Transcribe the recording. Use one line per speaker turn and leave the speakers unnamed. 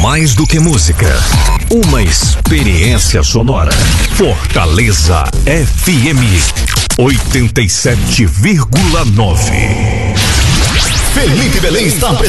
mais do que música, uma experiência sonora. Fortaleza FM 87,9.
Felipe Belém está apresentando